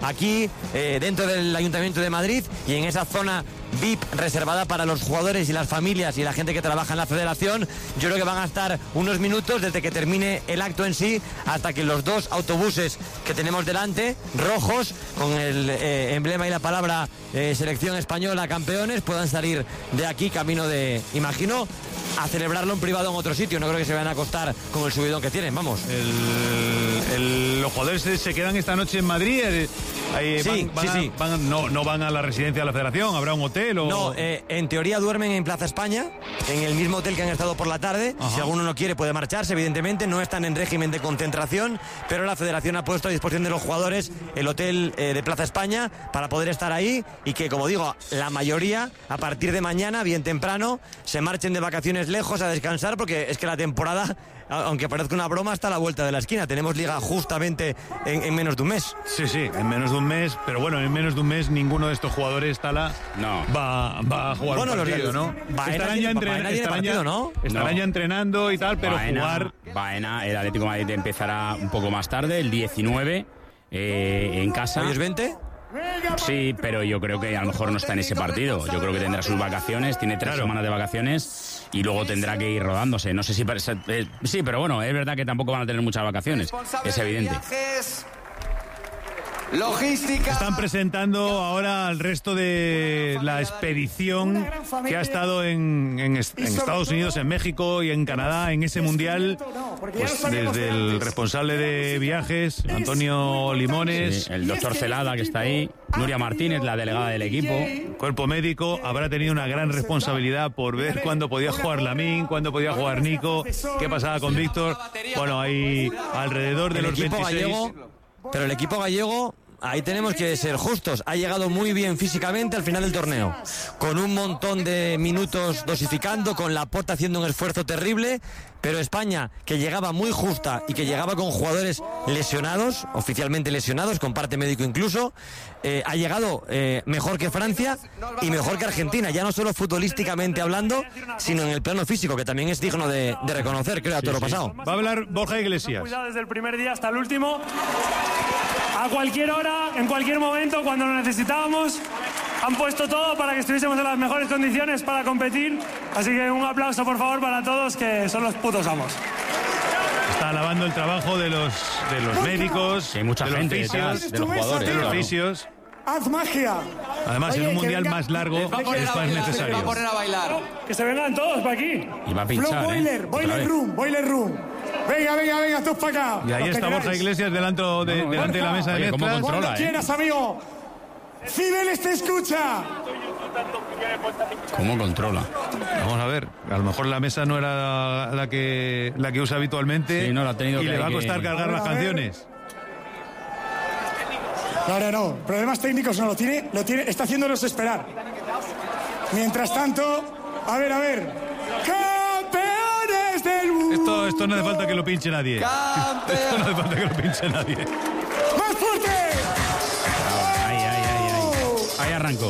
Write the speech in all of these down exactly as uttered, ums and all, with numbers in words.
aquí eh, dentro del Ayuntamiento de Madrid y en esa zona V I P reservada para los jugadores y las familias y la gente que trabaja en la federación. Yo creo que van a estar unos minutos desde que termine el acto en sí hasta que los dos autobuses que tenemos delante, rojos, con el eh, emblema y la palabra eh, selección española campeones, puedan salir de aquí camino de, imagino, a celebrarlo en privado en otro sitio. No creo que se vayan a acostar con el subidón que tienen, vamos. El, el, los jugadores se, se quedan esta noche en Madrid. Ahí sí, van, van sí, a, sí. Van, no, no van a la residencia de la federación, habrá un hotel o... No, eh, en teoría duermen en Plaza España, en el mismo hotel que han estado por la tarde. Ajá. Si alguno no quiere puede marcharse, evidentemente, no están en régimen de concentración, pero la federación ha puesto a disposición de los jugadores el hotel eh, de Plaza España para poder estar ahí y que, como digo, la mayoría, a partir de mañana, bien temprano, se marchen de vacaciones lejos a descansar, porque es que la temporada, aunque parezca una broma, está a la vuelta de la esquina. Tenemos liga justamente en, en menos de un mes. Sí, sí, en menos de un mes, pero bueno, en menos de un mes ninguno de estos jugadores, Tala, no. va, va a jugar bueno, un partido, los, ¿no? Baena estarán tiene, ya, entren, Baena estarán partido, ya, ¿no? estarán no. ya entrenando y tal, pero Baena, jugar... Baena, el Atlético de Madrid empezará un poco más tarde, el diecinueve, eh, en casa. ¿Hoy es veinte? Sí, pero yo creo que a lo mejor no está en ese partido. Yo creo que tendrá sus vacaciones, tiene tres claro. semanas de vacaciones y luego tendrá que ir rodándose. No sé si... Eh, sí, pero bueno, es verdad que tampoco van a tener muchas vacaciones, es evidente. Logística. Están presentando ahora al resto de la expedición que ha estado en, en, en Estados Unidos, en México y en Canadá en ese mundial. Pues desde el responsable de viajes, Antonio Limones, sí, el doctor Celada que está ahí, Nuria Martínez, la delegada del equipo. Cuerpo médico habrá tenido una gran responsabilidad por ver cuándo podía jugar Lamín, cuándo podía jugar Nico, qué pasaba con Víctor. Bueno, hay alrededor de el los equipo veintiséis. Gallego, pero el equipo gallego, ahí tenemos que ser justos, ha llegado muy bien físicamente al final del torneo, con un montón de minutos dosificando, con Laporta haciendo un esfuerzo terrible, pero España, que llegaba muy justa y que llegaba con jugadores lesionados, oficialmente lesionados, con parte médico incluso, eh, ha llegado eh, mejor que Francia y mejor que Argentina, ya no solo futbolísticamente hablando, sino en el plano físico, que también es digno de, de reconocer, creo, a todo sí, lo pasado. Va a hablar Borja Iglesias. Cuidado desde el primer día hasta el último, a cualquier hora, en cualquier momento, cuando lo necesitábamos. Han puesto todo para que estuviésemos en las mejores condiciones para competir. Así que un aplauso, por favor, para todos, que son los putos amos. Está alabando el trabajo de los, de los médicos, sí, hay mucha de los gente fisios, detrás, de los jugadores, de los claro. fisios. ¡Haz magia! Además, Oye, en un mundial venga, más largo es más bailar, necesario. Va a poner a bailar. Que se vengan todos para aquí. Y va a pinchar, Flow Boiler, ¿eh? Boiler Room, Boiler Room. Venga, venga, venga, todos para acá. Y ahí está Borja Iglesias delante de, no, delante Borja, de la mesa de oye, ¿cómo mezclas. controla, Cuando eh? quieras, amigo. Cibeles te escucha. ¿Cómo controla? Vamos a ver, a lo mejor la mesa no era la que la que usa habitualmente sí, no, la ha tenido y que le va a costar que... cargar a ver, las a ver. canciones. No, no, no, problemas técnicos no, lo tiene, lo tiene, está haciéndonos esperar. Mientras tanto, a ver, a ver. ¡Campeones del mundo! Esto, esto no hace falta que lo pinche nadie. ¡Campeón! Esto no hace falta que lo pinche nadie. ¡Más fuerte! Ahí, ahí, ahí, ahí. Ahí arrancó.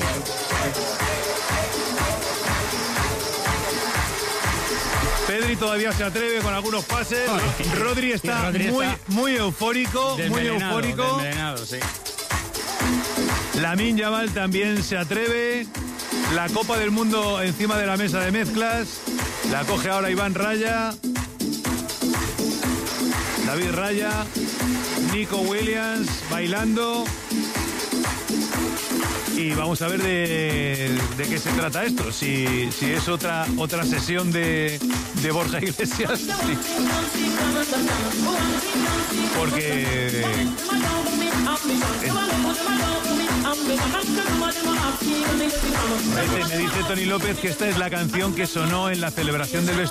Pedri todavía se atreve con algunos pases. Ay, Rodri está, Rodri muy, está muy eufórico, muy eufórico. Desmelenado, sí. Lamine Yamal también se atreve. La Copa del Mundo encima de la mesa de mezclas. La coge ahora Iván Raya. David Raya. Nico Williams bailando. Y vamos a ver de, de qué se trata esto. Si, si es otra otra sesión de, de Borja Iglesias. Sí. Porque... Me dice, me dice Tony López que esta es la canción que sonó en la celebración del vestuario